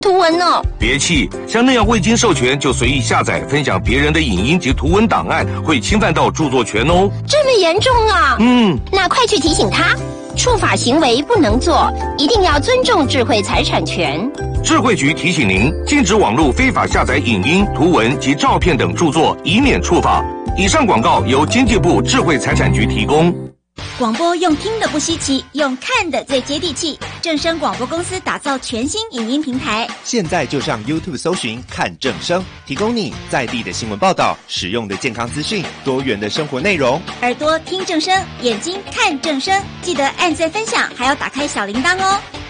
图文呢？ 别气，像那样未经授权就随意下载、分享别人的影音及图文档案，会侵犯到著作权哦。 这么严重啊？那快去提醒他，触法行为不能做，一定要尊重智慧财产权。 智慧局提醒您，禁止网络非法下载影音、图文及照片等著作，以免触法。以上广告由经济部智慧财产局提供。 广播用听的不稀奇，用看的最接地气。正声广播公司打造全新影音平台， 现在就上 YouTube 搜寻看正声，提供你在地的新闻报道、实用的健康资讯、多元的生活内容。 耳朵听正声，眼睛看正声，记得按赞分享，还要打开小铃铛哦。